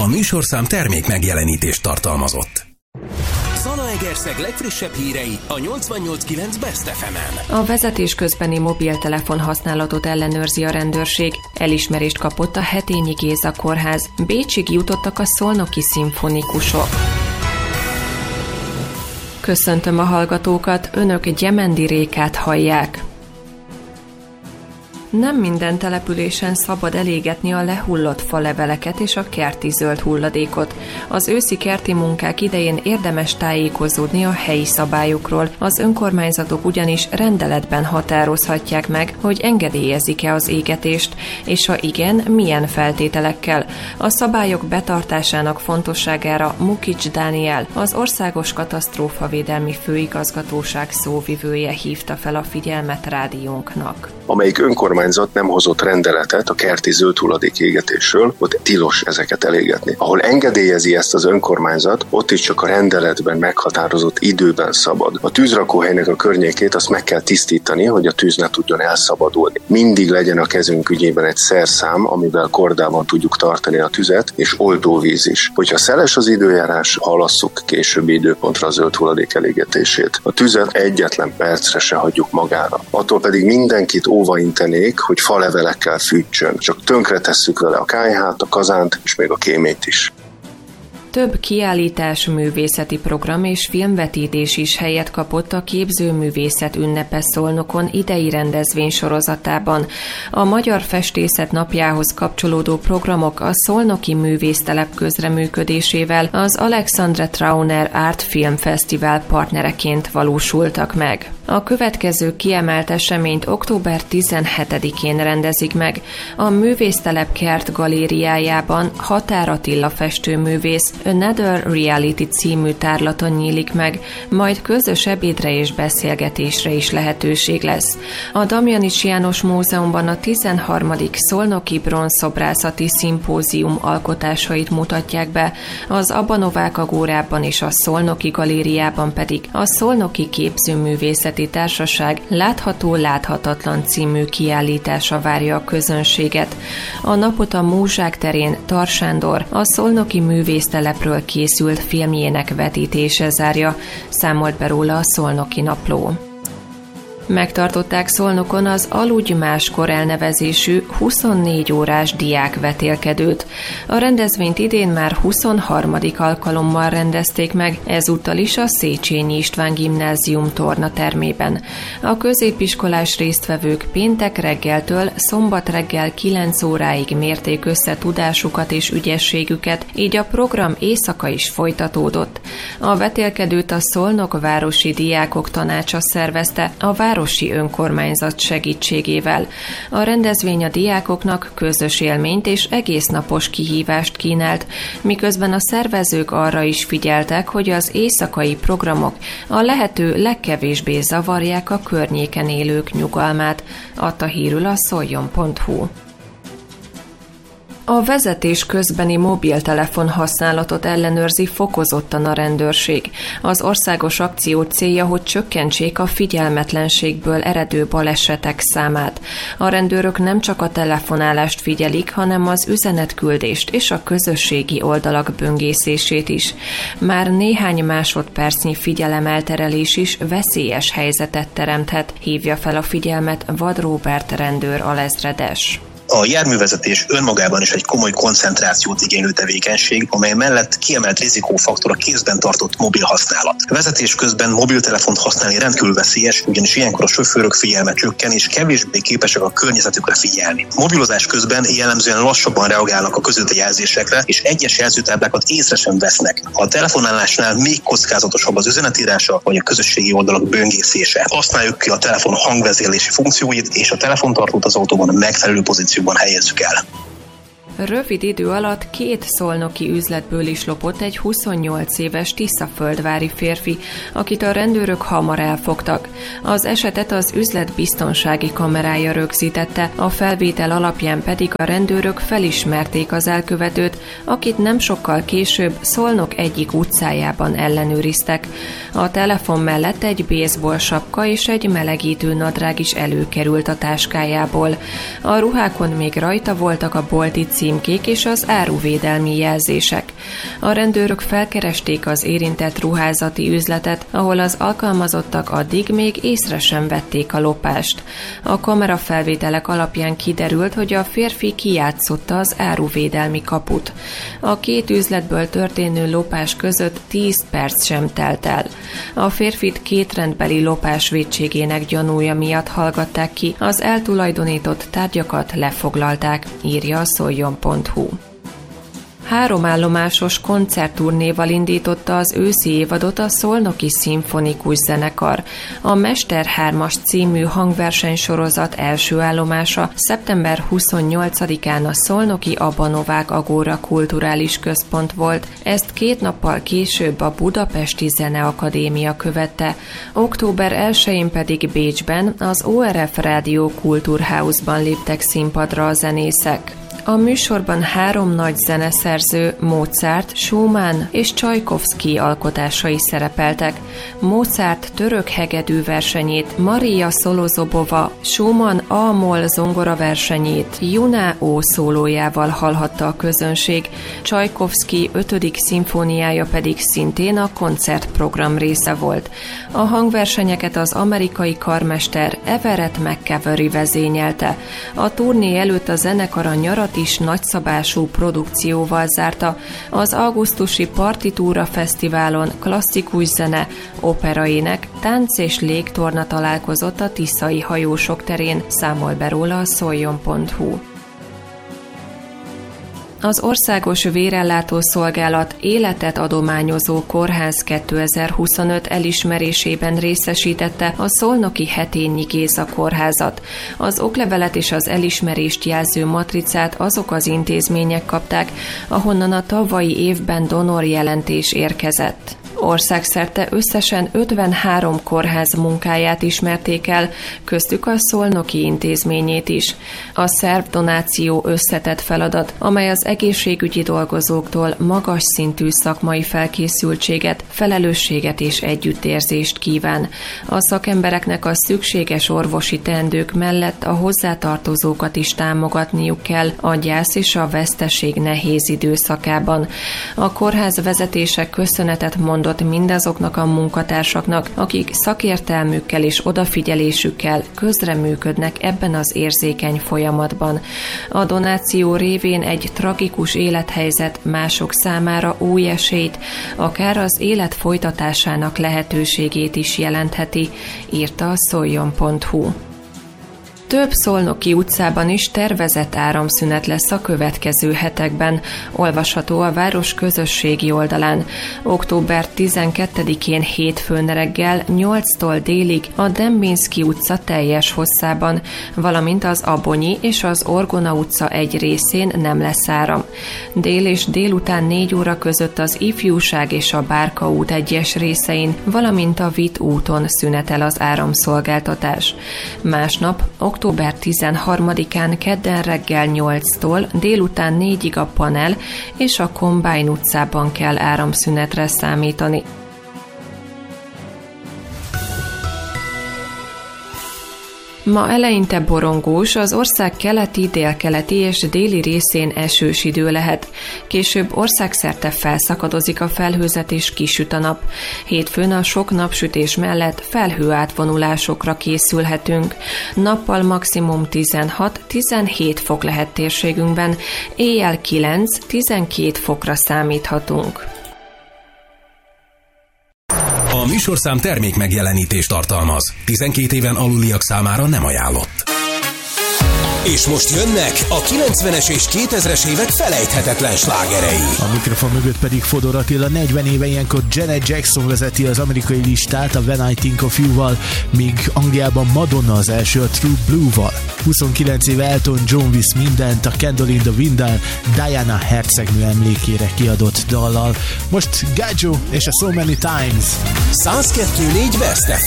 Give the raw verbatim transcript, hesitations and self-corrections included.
műsorszám termék megjelenítést tartalmazott. Zalaegerszeg legfrissebb hírei a nyolcvannyolc kilenc Best ef emen. A vezetés közbeni mobiltelefon használatot ellenőrzi a rendőrség. Elismerést kapott a Hetényi Géza kórház. Bécsig jutottak a szolnoki szimfonikusok. Köszöntöm a hallgatókat, önök Gyemendi Rékát hallják. Nem minden településen szabad elégetni a lehullott faleveleket és a kerti zöld hulladékot. Az őszi kerti munkák idején érdemes tájékozódni a helyi szabályokról. Az önkormányzatok ugyanis rendeletben határozhatják meg, hogy engedélyezik-e az égetést, és ha igen, milyen feltételekkel. A szabályok betartásának fontosságára Mukics Dániel, az Országos Katasztrófavédelmi Főigazgatóság szóvivője hívta fel a figyelmet rádiónknak. Amelyik önkormányzat nem hozott rendeletet a kerti zöld hulladék égetésről, ott tilos ezeket elégetni. Ahol engedélyezi ezt az önkormányzat, ott is csak a rendeletben meghatározott időben szabad. A tűzrakóhelynek a környékét azt meg kell tisztítani, hogy a tűz ne tudjon elszabadulni. Mindig legyen a kezünk ügyében egy szerszám, amivel kordában tudjuk tartani a tüzet, és oldóvíz is. Hogyha szeles az időjárás, halasszuk későbbi időpontra a zöld hulladék elégetését. A tüzet egyetlen percre se hagyjuk magára. Attól pedig mindenkit óvaintenék, hogy falevelekkel fűtsön. Csak tönkre tesszük vele a kályhát, a kazánt és még a kémét is. Több kiállítás, művészeti program és filmvetítés is helyet kapott a Képzőművészet ünnepe Szolnokon idei rendezvény sorozatában. A Magyar Festészet napjához kapcsolódó programok a Szolnoki Művésztelep közreműködésével az Alexandre Trauner Art Film Fesztivál partnereként valósultak meg. A következő kiemelt eseményt október tizenhetedikén rendezik meg. A Művésztelep Kert galériájában Határ Attila festőművész Another Reality című tárlaton nyílik meg, majd közös ebédre és beszélgetésre is lehetőség lesz. A Damjanich János Múzeumban a tizenharmadik Szolnoki Bronzszobrászati Szimpózium alkotásait mutatják be, az Abanovák Agórában és a Szolnoki Galériában pedig a Szolnoki Képzőművészeti Társaság Látható-láthatatlan című kiállítása várja a közönséget. A napot a Múzsák terén Tar Sándor, a Szolnoki Művésztelepről készült filmjének vetítése zárja, számolt be róla a Szolnoki Napló. Megtartották Szolnokon az Aludj Máskor elnevezésű huszonnégy órás diákvetélkedőt. A rendezvényt idén már huszonharmadik alkalommal rendezték meg, ezúttal is a Széchenyi István Gimnázium tornatermében. A középiskolás résztvevők péntek reggeltől szombat reggel kilenc óráig mérték össze tudásukat és ügyességüket, így a program éjszaka is folytatódott. A vetélkedőt a Szolnok Városi Diákok Tanácsa szervezte, a városi önkormányzat segítségével. A rendezvény a diákoknak közös élményt és egésznapos kihívást kínált, miközben a szervezők arra is figyeltek, hogy az éjszakai programok a lehető legkevésbé zavarják a környéken élők nyugalmát, adta hírül a szoljon pont hu. A vezetés közbeni mobiltelefon használatot ellenőrzi fokozottan a rendőrség. Az országos akció célja, hogy csökkentsék a figyelmetlenségből eredő balesetek számát. A rendőrök nem csak a telefonálást figyelik, hanem az üzenetküldést és a közösségi oldalak böngészését is. Már néhány másodpercnyi figyelemelterelés is veszélyes helyzetet teremthet, hívja fel a figyelmet Vad Róbert rendőr alezredes. A járművezetés önmagában is egy komoly koncentrációt igénylő tevékenység, amely mellett kiemelt rizikófaktor a kézben tartott mobil használat. Vezetés közben mobiltelefont használni rendkívül veszélyes, ugyanis ilyenkor a sofőrök figyelme csökken és kevésbé képesek a környezetükre figyelni. Mobilozás közben jellemzően lassabban reagálnak a közúti jelzésekre, és egyes jelzőtáblákat észre sem vesznek. A telefonálásnál még kockázatosabb az üzenetírása vagy a közösségi oldalak böngészése. Használjuk ki a telefon hangvezérlési funkcióit, és a telefontartót az autóban a megfelelő pozícióban helyezzük el. Rövid idő alatt két szolnoki üzletből is lopott egy huszonnyolc éves tiszaföldvári férfi, akit a rendőrök hamar elfogtak. Az esetet az üzlet biztonsági kamerája rögzítette, a felvétel alapján pedig a rendőrök felismerték az elkövetőt, akit nem sokkal később Szolnok egyik utcájában ellenőriztek. A telefon mellett egy baseball sapka és egy melegítő nadrág is előkerült a táskájából. A ruhákon még rajta voltak a bolti cím címkék és az áruvédelmi jelzések. A rendőrök felkeresték az érintett ruházati üzletet, ahol az alkalmazottak addig még észre sem vették a lopást. A kamerafelvételek alapján kiderült, hogy a férfi kijátszotta az áruvédelmi kaput. A két üzletből történő lopás között tíz perc sem telt el. A férfit kétrendbeli lopás vétségének gyanúja miatt hallgatták ki, az eltulajdonított tárgyakat lefoglalták, írja a szoljon pont hu. Háromállomásos koncertturnéval indította az őszi évadot a Szolnoki Szimfonikus Zenekar. A Mester hármas című hangversenysorozat első állomása szeptember huszonnyolcadikán a szolnoki Abanovák Agóra Kulturális Központ volt. Ezt két nappal később a Budapesti Zeneakadémia követte. október elsején pedig Bécsben az o er ef Rádió Kulturhausban léptek színpadra a zenészek. A műsorban három nagy zeneszerző, Mozart, Schumann és Csajkovszky alkotásai szerepeltek. Mozart török hegedű versenyét, Maria Szolozobova, Schumann A-moll zongora versenyét Juna ó szólójával hallhatta a közönség, Csajkovszky ötödik szimfóniája pedig szintén a koncertprogram része volt. A hangversenyeket az amerikai karmester Everett McCavery vezényelte. A turné előtt a zenekar a nyarat is nagyszabású produkcióval zárta. Az augusztusi Partitúra Fesztiválon klasszikus zene, operaének, tánc és légtorna találkozott a tiszai hajósok terén, számol be róla a szoljon pont hu. Az Országos Vérellátó Szolgálat életet adományozó kórház kétezer-huszonöt elismerésében részesítette a szolnoki Hetényi Géza kórházat. Az oklevelet és az elismerést jelző matricát azok az intézmények kapták, ahonnan a tavalyi évben donor jelentés érkezett. Országszerte összesen ötvenhárom kórház munkáját ismerték el, köztük a szolnoki intézményét is. A szervdonáció összetett feladat, amely az egészségügyi dolgozóktól magas szintű szakmai felkészültséget, felelősséget és együttérzést kíván. A szakembereknek a szükséges orvosi teendők mellett a hozzátartozókat is támogatniuk kell a gyász és a veszteség nehéz időszakában. A kórház vezetése köszönetet mondott mindazoknak a munkatársaknak, akik szakértelmükkel és odafigyelésükkel közreműködnek ebben az érzékeny folyamatban. A donáció révén egy tragikus élethelyzet mások számára új esélyt, akár az élet folytatásának lehetőségét is jelentheti, írta a szoljon pont hu. Több szolnoki utcában is tervezett áramszünet lesz a következő hetekben, olvasható a város közösségi oldalán. október tizenkettedikén hétfőn reggel nyolctól délig a Dembinski utca teljes hosszában, valamint az Abonyi és az Orgona utca egy részén nem lesz áram. Dél és délután négy óra között az Ifjúság és a Bárka út egyes részein, valamint a Vitt úton szünetel az áramszolgáltatás. Másnap, október tizenharmadikán kedden reggel nyolctól délután négyig a Panel és a Combine utcában kell áramszünetre számítani. Ma eleinte borongós, az ország keleti, délkeleti és déli részén esős idő lehet. Később országszerte felszakadozik a felhőzet és kisüt a nap. Hétfőn a sok napsütés mellett felhőátvonulásokra készülhetünk. Nappal maximum tizenhat-tizenhét fok lehet térségünkben, éjjel kilenc-tizenkét fokra számíthatunk. A műsorszám termék megjelenítést tartalmaz. tizenkét éven aluliak számára nem ajánlott. És most jönnek a kilencvenes és kétezres évek felejthetetlen slágerei. A mikrofon mögött pedig Fodor Attila, negyven éve ilyenkor Janet Jackson vezeti az amerikai listát a When I Think of You-val, míg Angliában Madonna az első a True Blue-val. huszonkilenc éve Elton John visz mindent a Candle in the Wind-el Diana hercegnő emlékére kiadott dallal. Most Gaggio és a So Many Times. száz kettő négy Best ef